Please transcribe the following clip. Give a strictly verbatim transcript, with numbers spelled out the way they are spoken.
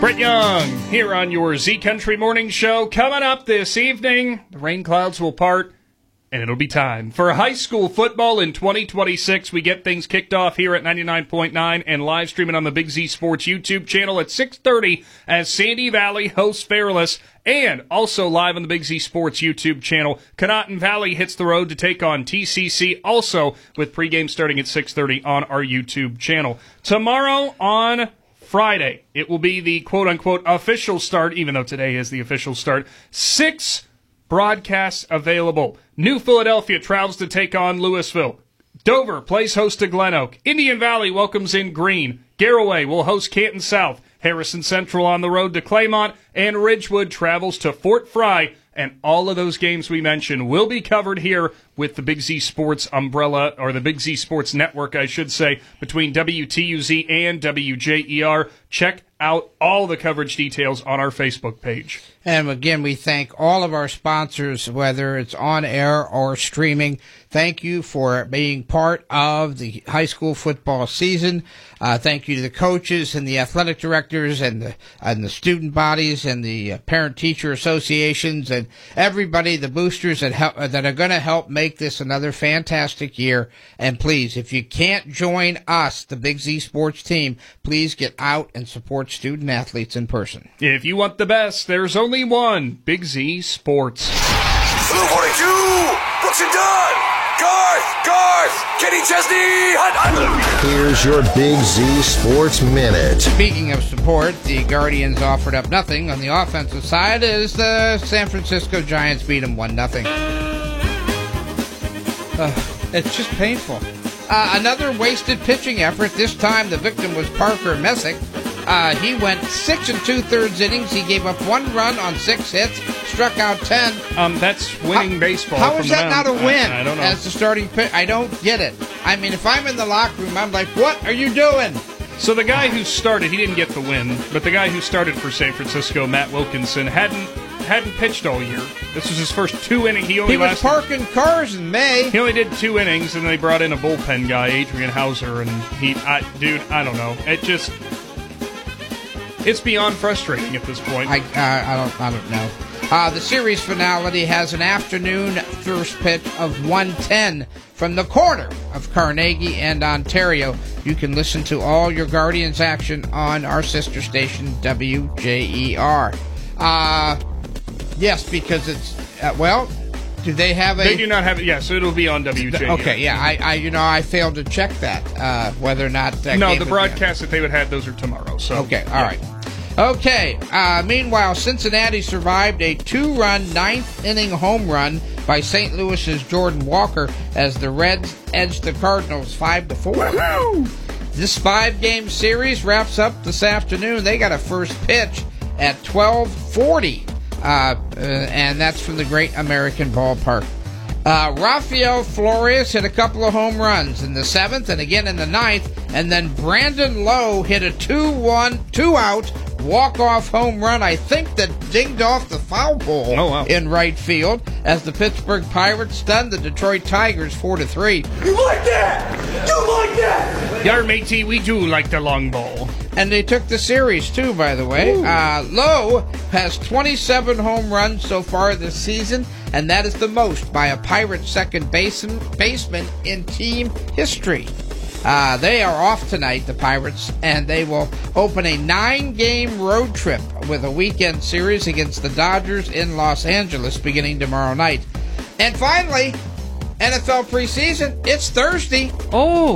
Brett Young here on your Z Country Morning Show. Coming up this evening, the rain clouds will part, and it'll be time for high school football in twenty twenty-six. We get things kicked off here at ninety-nine point nine and live streaming on the Big Z Sports YouTube channel at six thirty as Sandy Valley hosts Fairless, and also live on the Big Z Sports YouTube channel. Conotton Valley hits the road to take on T C C, also with pregame starting at six thirty on our YouTube channel. Tomorrow on Friday, it will be the quote-unquote official start, even though today is the official start. Six broadcasts available. New Philadelphia travels to take on Louisville. Dover plays host to Glen Oak. Indian Valley welcomes in Greene. Garraway will host Canton South. Harrison Central on the road to Claymont. And Ridgewood travels to Fort Fry. And all of those games we mentioned will be covered here with the Big Z Sports umbrella, or the Big Z Sports network, I should say, between W T U Z and W J E R. Check out all the coverage details on our Facebook page. And again, we thank all of our sponsors, whether it's on air or streaming. Thank you for being part of the high school football season. Uh, thank you to the coaches and the athletic directors and the, and the student bodies and the uh, parent-teacher associations and everybody, the boosters that help, uh, that are going to help make this another fantastic year. And please, if you can't join us, the Big Z Sports team, please get out and support student athletes in person. If you want the best, there's only one, Big Z Sports. Blue forty-two, Brooks and Dunn, Garth, Garth, Kenny Chesney, Hunt, Hunt. Here's your Big Z Sports Minute. Speaking of support, the Guardians offered up nothing on the offensive side as the San Francisco Giants beat them one nothing. Uh, it's just painful. Uh, another wasted pitching effort. This time the victim was Parker Messick. Uh, he went six and two-thirds innings. He gave up one run on six hits, struck out ten. Um, that's winning how, baseball. How from is that not a win? I, I don't know. As the starting pitch, I don't get it. I mean, if I'm in the locker room, I'm like, what are you doing? So the guy who started, he didn't get the win, but the guy who started for San Francisco, Matt Wilkinson, hadn't hadn't pitched all year. This was his first two innings. He only he was lasted, parking cars in May. He only did two innings, and they brought in a bullpen guy, Adrian Hauser, and he, I, dude, I don't know. It just, it's beyond frustrating at this point. I, uh, I don't, I don't know. Uh, the series finale has an afternoon first pitch of one ten from the corner of Carnegie and Ontario. You can listen to all your Guardians action on our sister station, W J E R. Uh, yes, because it's, uh, well, do they have a... They do not have it, yeah, so it'll be on W J E R. Okay, yeah, I, I you know, I failed to check that, uh, whether or not... That no, game the broadcasts that they would have, those are tomorrow, so... Okay, all yeah. right. Okay, uh, meanwhile, Cincinnati survived a two-run, ninth-inning home run by Saint Louis's Jordan Walker as the Reds edged the Cardinals five to four. Woo-hoo! This five-game series wraps up this afternoon. They got a first pitch at twelve forty, uh, uh, and that's from the Great American Ballpark. Uh, Rafael Flores hit a couple of home runs in the seventh and again in the ninth, and then Brandon Lowe hit a two one, two-out walk-off home run, I think, that dinged off the foul pole oh, wow. in right field as the Pittsburgh Pirates stunned the Detroit Tigers four to three. You like that? You like that? Yar matey, we do like the long ball. And they took the series, too, by the way. Uh, Lowe has twenty-seven home runs so far this season, and that is the most by a Pirates second baseman, baseman in team history. Uh, they are off tonight, the Pirates, and they will open a nine-game road trip with a weekend series against the Dodgers in Los Angeles beginning tomorrow night. And finally, N F L preseason, it's Thursday. Oh.